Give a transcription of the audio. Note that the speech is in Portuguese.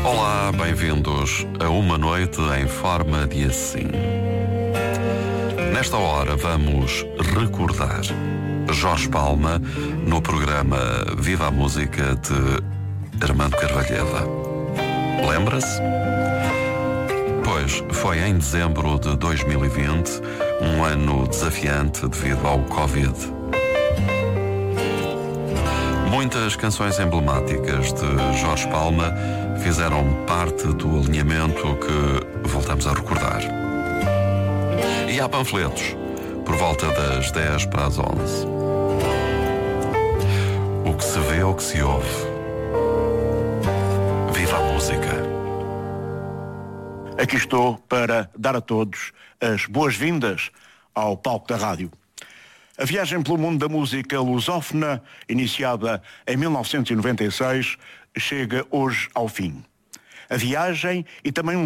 Olá, bem-vindos a uma noite em forma de assim. Nesta hora vamos recordar Jorge Palma no programa Viva a Música de Armando Carvalheda. Lembra-se? Pois foi em dezembro de 2020, um ano desafiante devido ao Covid. Muitas canções emblemáticas de Jorge Palma fizeram parte do alinhamento que voltamos a recordar. E há panfletos, por volta das 10 para as 11. O que se vê, o que se ouve. Viva a música! Aqui estou para dar a todos as boas-vindas ao palco da rádio. A viagem pelo mundo da música lusófona, iniciada em 1996, chega hoje ao fim. A viagem e também